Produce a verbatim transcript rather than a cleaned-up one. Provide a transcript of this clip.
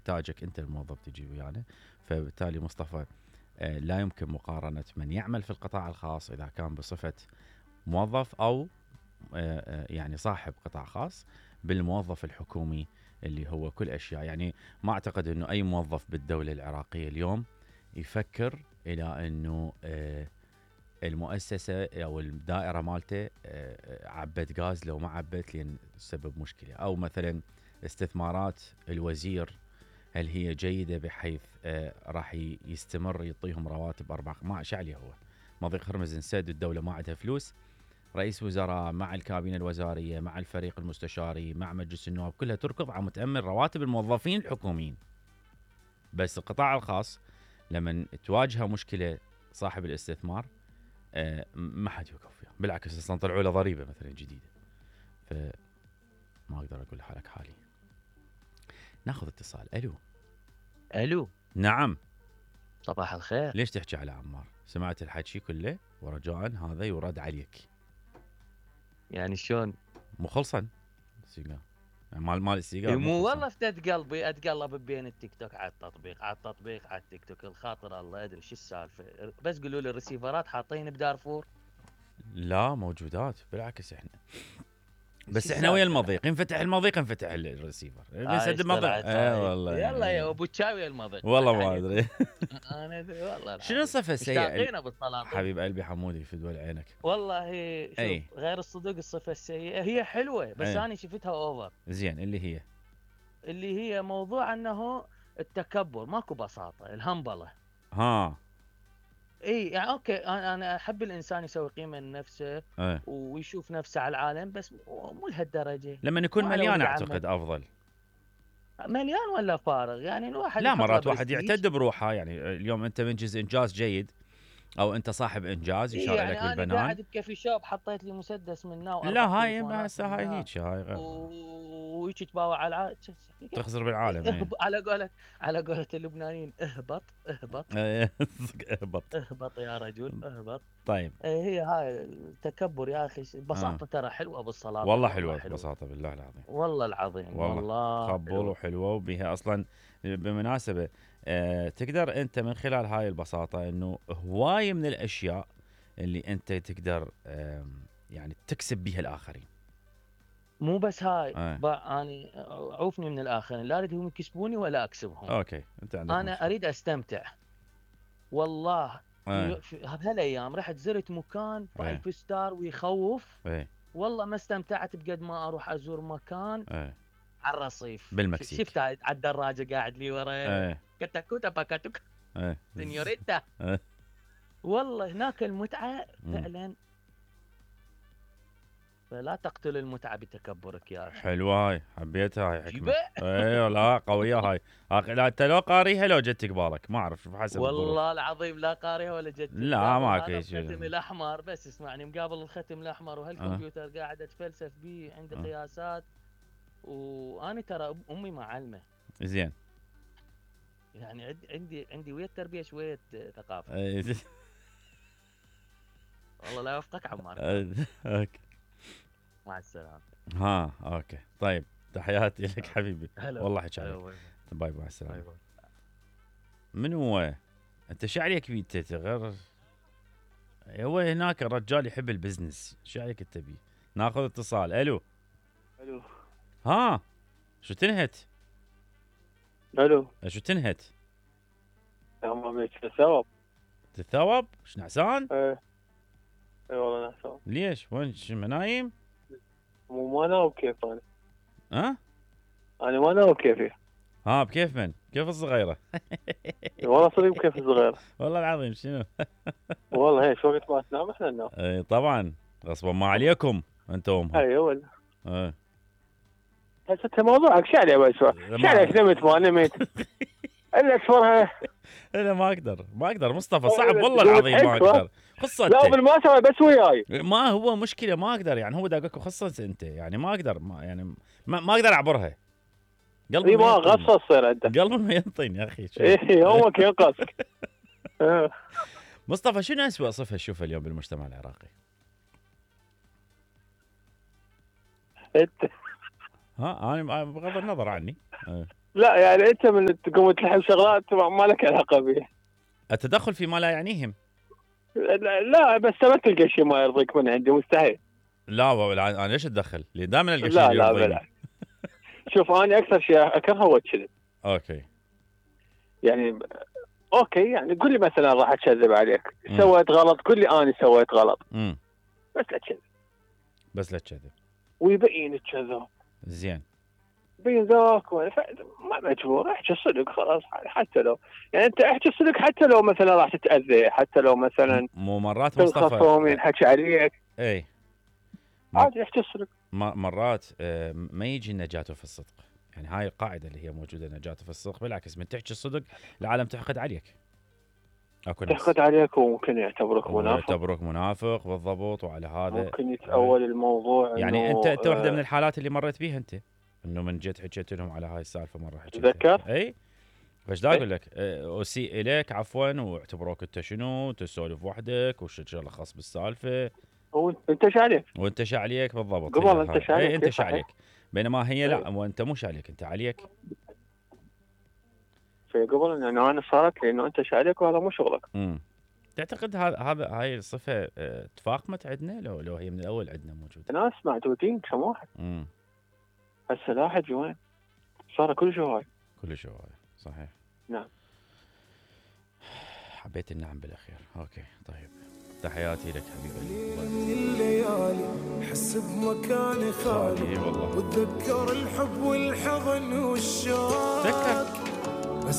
نحتاجك انت الموظف تجي ويانا. فبالتالي مصطفى آه لا يمكن مقارنه من يعمل في القطاع الخاص اذا كان بصفه موظف او آه آه يعني صاحب قطاع خاص بالموظف الحكومي اللي هو كل اشياء. يعني ما اعتقد انه اي موظف بالدوله العراقيه اليوم يفكر الى انه آه المؤسسه او الدائره مالته عبت غاز لو ما عبت لين تسبب مشكله، او مثلا استثمارات الوزير هل هي جيده بحيث راح يستمر يعطيهم رواتب اربع. ما شعلي هو مضيق هرمز انسد، الدوله ما عندها فلوس، رئيس وزراء مع الكابينه الوزاريه مع الفريق المستشاري مع مجلس النواب كلها تركض على متامل رواتب الموظفين الحكوميين. بس القطاع الخاص لما تواجهه مشكله صاحب الاستثمار آه ما حد يوقف فيها، بالعكس اصلا طلعوا له ضريبه مثلا جديده. فما اقدر اقول حالك حالي. ناخذ اتصال. الو. الو. نعم. صباح الخير. ليش تحكي على عمار؟ سمعت الحكي كله ورجاء هذا يرد عليك. يعني شلون؟ مو خلصا السيجار مال مال السيجار مو والله افتت قلبي اتقلب بين التيك توك على التطبيق على التطبيق على التيك توك، الخاطر الله ادري شو السالفه. بس قولوا لي الريسيفرات حاطين بدارفور؟ لا موجودات بالعكس احنا بس احنا ويا المضيق ينفتح المضيق ينفتح الريسيفر بنسد المضيق. اي والله يلا يا ابو تشاوي المضيق والله ما ادري. انا والله شنو الصفه السيئه بالطلاق حبيب قلبي حمودي في دول عينك؟ والله شوف أي. غير الصدق الصفه السيئه هي حلوه بس أي. انا شفتها اوفر. زين اللي هي اللي هي موضوع انه التكبر، ماكو بساطه، الهمبله. ها اي يعني اوكي انا انا احب الانسان يسوي قيمه لنفسه أه. ويشوف نفسه على العالم، بس مو لهالدرجه. لما يكون مليان اعتقد افضل. مليان ولا فارغ يعني الواحد لا مرات واحد يعتد بروحه. يعني اليوم انت منجز انجاز جيد او انت صاحب انجاز يشار يعني لك بالبنان. انا قاعد بكافي شوب حطيت لي مسدس من ناو. لا هاي هسه هاي هيك هاي غير وهيك تباوع على العالم تخزر بالعالم. ايه. على قولة على قولة اللبنانيين اهبط اهبط اهبط اهبط يا رجل اهبط. طيب هي هاي التكبر يا اخي. بساطه آه. ترى حلوه بالصلاه والله حلوه حلوة. بساطه بالله العظيم والله العظيم والله قبول وحلوه. وبها اصلا بالمناسبه آه تقدر انت من خلال هاي البساطه انه هوايه من الاشياء اللي انت تقدر آه يعني تكسب بها الاخرين. مو بس هاي آه. اني عوفني من الاخرين، لا اريد هم يكسبوني ولا اكسبهم. اوكي انت عندك انا مشكلة. اريد استمتع والله. آه. في هالايام رحت زرت مكان فايف آه. ستار ويخوف آه. والله ما استمتعت بقد ما اروح ازور مكان آه. على الرصيف بالمكسيك. شفت على الدراجه قاعد لي ورا آه. كتاكوتا باكاتوك آه. سينيوريتا آه. والله هناك المتعه فعلا. فلا تقتل المتعة بتكبرك يا أخي. حلوة هاي حبيتها هاي حكمة. ايوه لا قوية هاي. لا انت لو قاريها لو جت قبالك ما اعرف شوف حسب والله الظروف. العظيم لا قاريها ولا جت. لا ماكو شيء. الختم الاحمر بس اسمعني مقابل الختم الاحمر وهالكمبيوتر أه. قاعد اتفلسف بيه عندي أه. قياسات وانا ترى امي معلمة. زين. يعني عندي عندي عندي ويا التربية شوية ثقافة. والله لا يوفقك عمار. اوكي مع السلامة. ها اوكي طيب تحياتي لك حبيبي. والله حكي عليك. باي باي السلام. من هو انت شو عليك بيته غير هو هناك الرجال يحب البزنس. شو عليك انت بيه؟ ناخذ اتصال. الو. الو. ها شو تنهت؟ الو. شو تنهت؟ تمام تتثوب. تتثوب؟ ايش نعسان؟ ايه اي والله نعسان. ليش؟ وين شو نايم؟ مو ما ناوي بكيف انا. ها؟ انا ما ناوي بكيفي. ها بكيف من؟ كيف الصغيرة؟ والله صدق بكيف الصغيرة. والله العظيم شنو؟ والله هيك وقت ما تنام احنا ننام. اي طبعا غصبا ما عليكم انتم. اي والله. اي هسه انت موضوعك شو عليه بس؟ شو عليك نمت ما نمت؟ الا اصفرها. انا ما اقدر ما اقدر مصطفى صعب والله العظيم ما اقدر. خصة لا بالمناسبة بس وياي. ما هو مشكلة ما اقدر يعني هو داقك خصة انت يعني ما اقدر ما يعني ما, ما اقدر اعبرها. قلبي ما غصة تصير عندك. قلبي ما ينطين يا اخي. ايه هو ينقصك. مصطفى شنو أسوأ صفة تشوفها اليوم بالمجتمع العراقي؟ انت ها انا بغض النظر عني. لا يعني انت من تقوم تلحم شغلات ما لك علاقه بها. التدخل فيما لا يعنيهم. لا, لا بس ما تلقى شيء ما يرضيك من عندي مستحيل. لا والله انا ليش اتدخل؟ لي دائما القى شيء لا لا يرضيني. بالعكس. شوف انا اكثر شيء اكرهه هو الكذب. اوكي يعني اوكي يعني قول لي مثلا راح اكذب عليك سويت غلط قول لي انا سويت غلط امم بس لا تكذب. بس لا تكذب ويبين الكذب زين. بين ذاك ما مجبور احكي الصدق خلاص حتى لو يعني انت احكي الصدق حتى لو مثلا راح تتاذى حتى لو مثلا مو مرات مصطفى تنخصم ينحكي عليك اي عادي احكي الصدق. مرات ما يجي نجاته في الصدق. يعني هاي القاعده اللي هي موجوده نجاته في الصدق. بالعكس من تحكي الصدق العالم تحقد عليك. اكو ناس تحقد عليك وممكن يعتبرك منافق. يعتبرك منافق بالضبط. وعلى هذا ممكن يتأول الموضوع. يعني انت انت واحده من الحالات اللي مريت بيها انت انه من جيت حكيت لهم على هاي السالفه مره حكيت. تذكر؟ اي فايش دا اقول لك اسيء اليك عفوا واعتبروك انت شنو تسولف وحدك وش شغله خاص بالسالفه وانت شعليك وانت شعليك بالضبط. قبل انت شعليك. اي انت شعليك بينما هي لا وانت مو شعليك انت عليك. في قبل انه انا صارت لي انه انت شعليك وهذا مو شغلك. امم تعتقد هذا هذا هاي الصفه اه تفاقمت عندنا لو لو هي من الاول عندنا موجوده؟ ناس معدودين كم واحد. امم هسه لا احد وين صار كل شيء هواي كل شيء هواي صحيح. نعم. حبيت النعم بالاخير. اوكي طيب تحياتي لك حبيبي. الليالي حس بمكاني خالي والله وتذكر الحب والحضن والشوق. تذكر